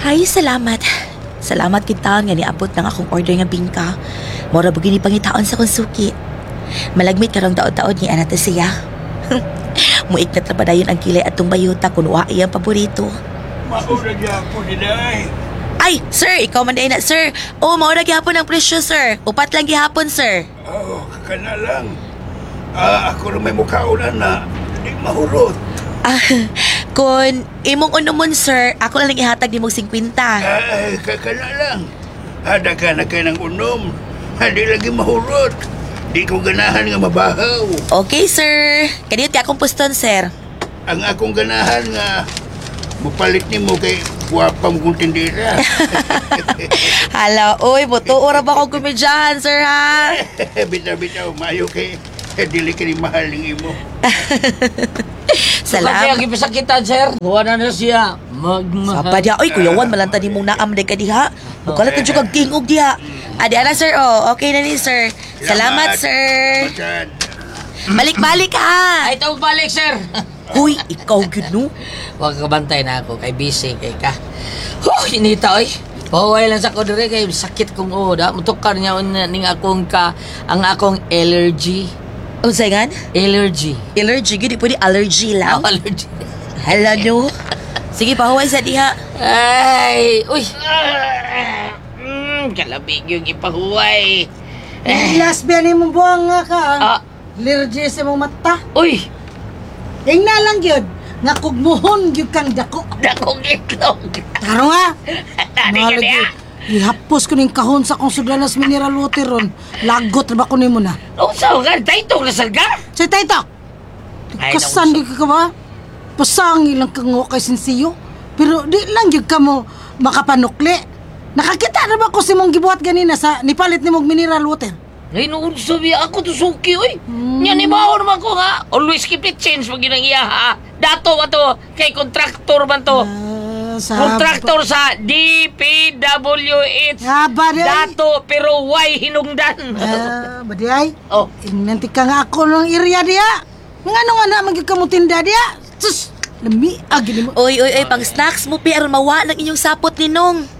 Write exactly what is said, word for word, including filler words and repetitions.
Ay, salamat. Salamat kita nga niabot ng akong order nga bingka. Mora bugini pangitaon sa kong suki. Malagmit karong taon-taon ni Anastasia. Muiknat na ba dayon ang kilay at bayuta kung wa iyang paborito. Maura niya po nila eh. Ay, sir, ikaw man day na, sir. O, maura gihapon ang presyo, sir. Upat lang gihapon, sir. Oh, kakana lang. Ah, ako na may mukhaonan na di mahurot. Ah, kung imong unumon, sir, ako na lang ihatag ni mong fifty. Ay, kakana lang. Hada ka na kayo ng unom. Hindi lagi mahurot. Di ko ganahan nga mabahaw. Okay, sir. Kaniyot ka akong puston, sir. Ang akong ganahan nga mupalit ni mo kay guwapa mo kong tindira. Hala, uy, buto ora ba akong kumedyahan, sir, ha? Bitaw-bitaw, mayo kay dili ka ni mahal ng imo. Kasi Salamat. ang ipasakitan, sir. Huwag na na siya. Magmahal. Sapa diha. Oy, kuyawan, malanta ni mong naamday ka diha. Bukalat na dyan kag tingog diha. Adi, ana, sir, oh. Okay na ni, sir. Salamat, sir. Matad. Balik-balik, ha? Ay, ito balik, sir. Huy, ikaw, good, no? Huwag ka bantay na ako. Kay busy, kay ka. Huh, inita, oy. Pahuway lang sa ko dire kay sakit kong oda. Mutukar niya una ning akong ka, ang akong allergy. O, sayangan? Allergy. Allergy, gudi pwede allergy lang. Oh, allergy. Hala, no? Sige, pahuway sa diha. Ay, uy. Mm, kalabig yung ipahuway. Eh, Lesbian ni mo buang nga ka. ah, Allergy sa mong mata. uy. Ingna lang yun. Nga kugmuhon yun kang dako. Dakong itlog. Taro nga. Tani ka niya. Ihapos ko ning kahon sa kong sudanas mineral water ron. Lagot na ba ko ni mo na? Oh, sao ka? Taitong lasal ka? Say tayo Ay, kasan naku, di ka ka ba? Pasang ilang kang kay sinsiyo. Pero di lang yun ka mo makapanukli. Nakakita na ba ko si mong gibuhat ganina sa nipalit ni mong mineral water? Ay, noon sabi ako to suki, oy. Hmm. Yan, ibaho naman ko, ha? Always keep it change pag ginang iya, ha? Dato ba to? Kay kontraktor man to? Ah, sa Kontraktor sa D P W H. Ah, ba di ay? Dato, pero why hinungdan? Ah, ba di ay? Oh, Nanti ka nga ako ng area dia. Nga ano nga na magkikamutinda dia. Sus, lami agi ni mo. Oy, oy, oy, pang snacks mo, pi, aron mawa ng inyong sapot ni Nong.